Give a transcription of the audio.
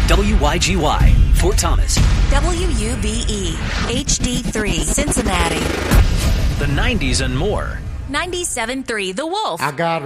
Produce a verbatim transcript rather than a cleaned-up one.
W Y G Y, Fort Thomas. W U B E, H D three, Cincinnati. The nineties and more. ninety-seven point three The Wolf. I got